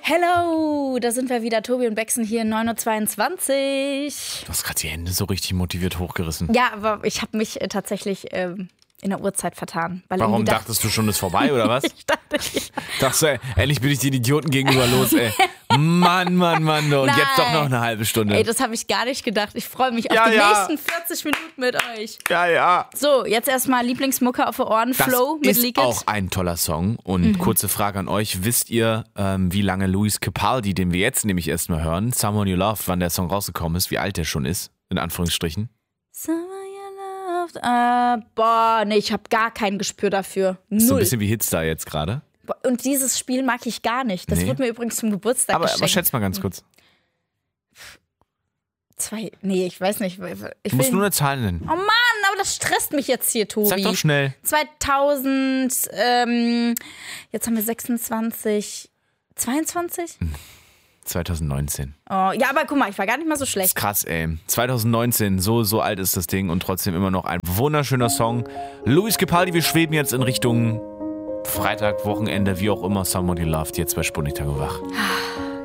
Hello, da sind wir wieder, Tobi und Bexen hier in 9.22 Uhr. Du hast gerade die Hände so richtig motiviert hochgerissen. Ja, aber ich habe mich tatsächlich in der Uhrzeit vertan. Weil Warum dachtest du schon, ist vorbei, oder was? Ich dachte, ja. Dachtest du, endlich bin ich den Idioten gegenüber los, ey. Mann. Und jetzt doch noch eine halbe Stunde. Ey, das habe ich gar nicht gedacht. Ich freue mich auf die nächsten 40 Minuten mit euch. Ja. So, jetzt erstmal Lieblingsmucke auf die Ohren, Flow mit Leak It. Das ist auch ein toller Song. Und kurze Frage an euch. Wisst ihr, wie lange Luis Capaldi, den wir jetzt nämlich erstmal hören, Someone You Loved, wann der Song rausgekommen ist, wie alt der schon ist, in Anführungsstrichen? Someone You Loved. Nee, ich habe gar kein Gespür dafür. Null. Ist so ein bisschen wie Hitstar jetzt gerade. Und dieses Spiel mag ich gar nicht. Das wurde mir übrigens zum Geburtstag geschenkt. Aber schätz mal ganz kurz. Ich weiß nicht. Du musst nur eine Zahl nennen. Oh Mann, aber das stresst mich jetzt hier, Tobi. Sag doch schnell. 2000, jetzt haben wir 26, 22? 2019. Oh, ja, aber guck mal, ich war gar nicht mal so schlecht. Das ist krass, ey. 2019, so alt ist das Ding und trotzdem immer noch ein wunderschöner Song. Luis Capaldi, wir schweben jetzt in Richtung Freitag, Wochenende, wie auch immer, Someone You Loved, jetzt bei Sputnik Tago wach.